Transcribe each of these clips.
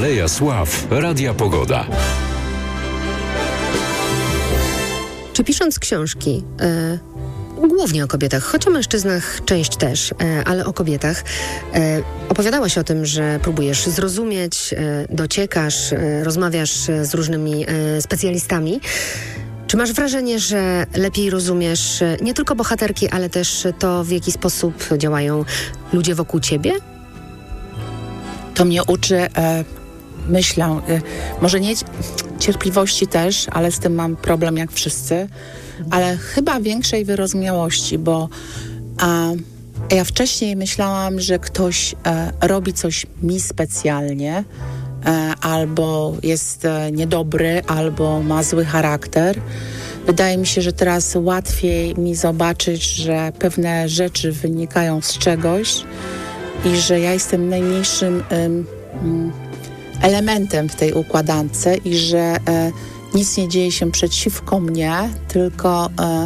Aleja Sław Radia Pogoda. Czy pisząc książki, głównie o kobietach, choć o mężczyznach część też, ale o kobietach, opowiadałaś o tym, że próbujesz zrozumieć, dociekasz, rozmawiasz z różnymi specjalistami. Czy masz wrażenie, że lepiej rozumiesz nie tylko bohaterki, ale też to, w jaki sposób działają ludzie wokół ciebie? To mnie uczy, myślę, może nie cierpliwości też, ale z tym mam problem jak wszyscy, ale chyba większej wyrozumiałości, bo ja wcześniej myślałam, że ktoś robi coś mi specjalnie, albo jest niedobry, albo ma zły charakter. Wydaje mi się, że teraz łatwiej mi zobaczyć, że pewne rzeczy wynikają z czegoś i że ja jestem najmniejszym elementem w tej układance i że nic nie dzieje się przeciwko mnie, tylko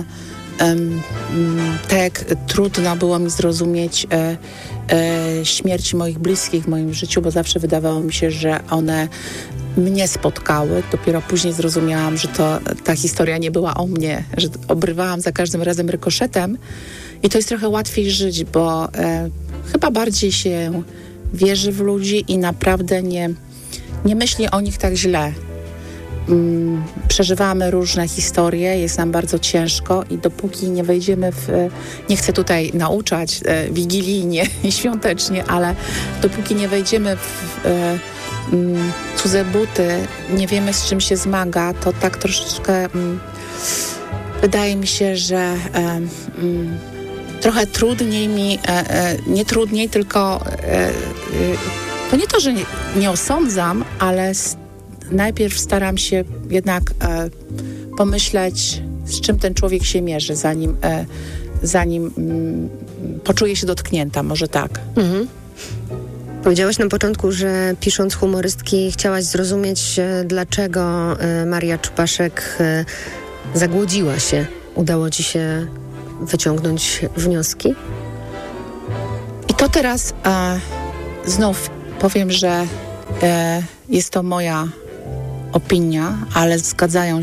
tak jak trudno było mi zrozumieć śmierci moich bliskich w moim życiu, bo zawsze wydawało mi się, że one mnie spotkały. Dopiero później zrozumiałam, że ta historia nie była o mnie, że obrywałam za każdym razem rykoszetem i to jest trochę łatwiej żyć, bo chyba bardziej się wierzy w ludzi i naprawdę nie myśli o nich tak źle. Przeżywamy różne historie, jest nam bardzo ciężko i dopóki nie wejdziemy nie chcę tutaj nauczać wigilijnie i świątecznie, ale dopóki nie wejdziemy w cudze buty, nie wiemy, z czym się zmaga, to tak troszeczkę wydaje mi się, że trochę trudniej mi, nie trudniej, tylko to nie to, że nie osądzam, ale najpierw staram się jednak pomyśleć, z czym ten człowiek się mierzy, zanim poczuje się dotknięta, może tak. Mhm. Powiedziałaś na początku, że pisząc humorystki chciałaś zrozumieć, dlaczego Maria Czupaszek zagłodziła się. Udało ci się wyciągnąć wnioski? I to teraz znów powiem, że jest to moja opinia, ale zgadza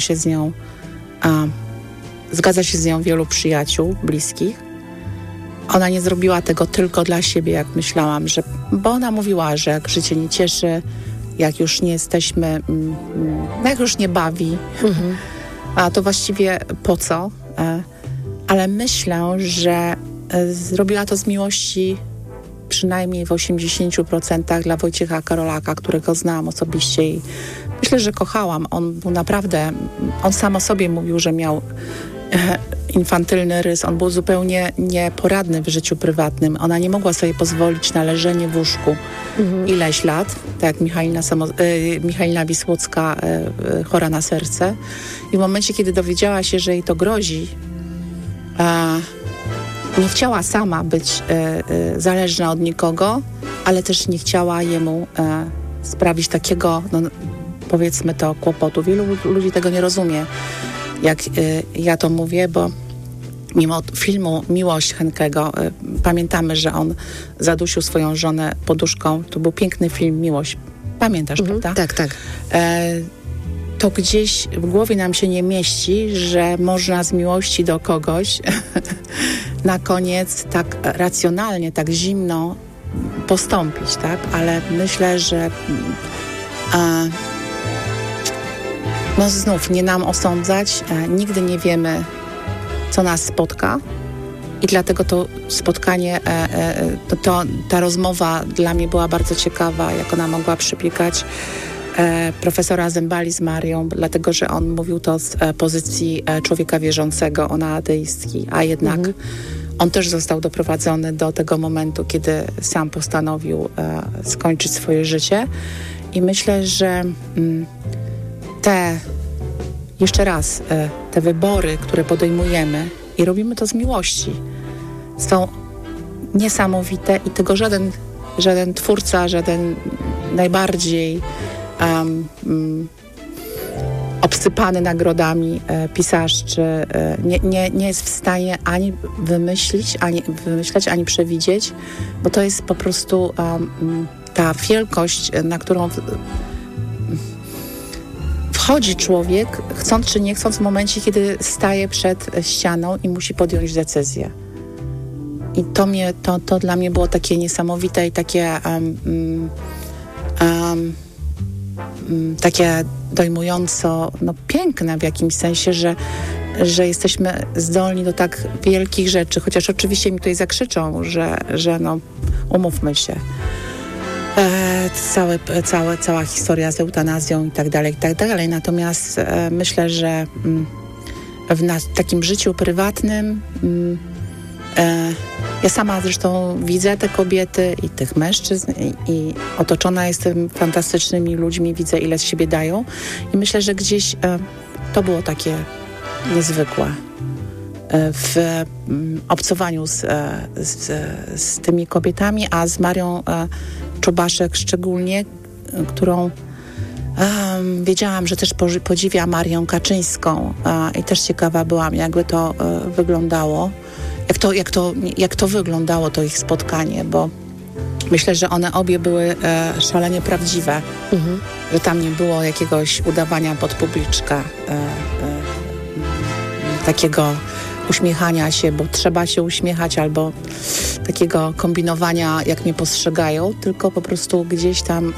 się z nią wielu przyjaciół, bliskich. Ona nie zrobiła tego tylko dla siebie, jak myślałam, bo ona mówiła, że jak życie nie cieszy, jak już nie jesteśmy, jak już nie bawi, a to właściwie po co? Ale myślę, że zrobiła to z miłości przynajmniej w 80% dla Wojciecha Karolaka, którego znałam osobiście i myślę, że kochałam. On był naprawdę, on sam o sobie mówił, że miał infantylny rys. On był zupełnie nieporadny w życiu prywatnym. Ona nie mogła sobie pozwolić na leżenie w łóżku ileś lat, tak jak Michalina Wisłocka, chora na serce. I w momencie, kiedy dowiedziała się, że jej to grozi, nie chciała sama być zależna od nikogo, ale też nie chciała jemu sprawić takiego, powiedzmy to, kłopotu. Wielu ludzi tego nie rozumie, jak ja to mówię, bo mimo filmu Miłość Henkego pamiętamy, że on zadusił swoją żonę poduszką. To był piękny film Miłość. Pamiętasz, prawda? Tak, tak. To gdzieś w głowie nam się nie mieści, że można z miłości do kogoś na koniec tak racjonalnie, tak zimno postąpić, tak? Ale myślę, że znów nie nam osądzać, nigdy nie wiemy, co nas spotka i dlatego to spotkanie, ta rozmowa dla mnie była bardzo ciekawa, jak ona mogła przypiekać profesora Zembali z Marią, dlatego, że on mówił to z pozycji człowieka wierzącego, ona ateistki, a jednak on też został doprowadzony do tego momentu, kiedy sam postanowił skończyć swoje życie i myślę, że te wybory, które podejmujemy i robimy to z miłości, są niesamowite i tego żaden twórca, żaden najbardziej obsypany nagrodami pisarz nie jest w stanie ani wymyśleć, ani przewidzieć, bo to jest po prostu ta wielkość, na którą wchodzi człowiek, chcąc czy nie chcąc, w momencie, kiedy staje przed ścianą i musi podjąć decyzję. I to dla mnie było takie niesamowite i takie takie dojmująco piękne w jakimś sensie, że jesteśmy zdolni do tak wielkich rzeczy, chociaż oczywiście mi tutaj zakrzyczą, że umówmy się. Cała historia z eutanazją i tak dalej. Natomiast myślę, że w takim życiu prywatnym ja sama zresztą widzę te kobiety i tych mężczyzn i otoczona jestem fantastycznymi ludźmi, widzę, ile z siebie dają i myślę, że gdzieś to było takie niezwykłe w obcowaniu z tymi kobietami, a z Marią Czubaszek szczególnie, którą wiedziałam, że też podziwia Marię Kaczyńską i też ciekawa byłam, jakby to wyglądało. Jak to wyglądało, to ich spotkanie, bo myślę, że one obie były szalenie prawdziwe, że tam nie było jakiegoś udawania pod publiczka, takiego uśmiechania się, bo trzeba się uśmiechać, albo takiego kombinowania, jak mnie postrzegają, tylko po prostu gdzieś tam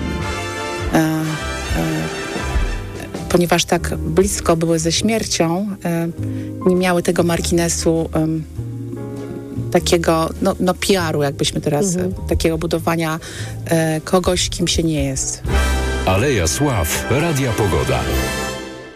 ponieważ tak blisko były ze śmiercią, nie miały tego marginesu takiego, PR-u, jakbyśmy teraz, takiego budowania kogoś, kim się nie jest. Aleja Sław, Radia Pogoda.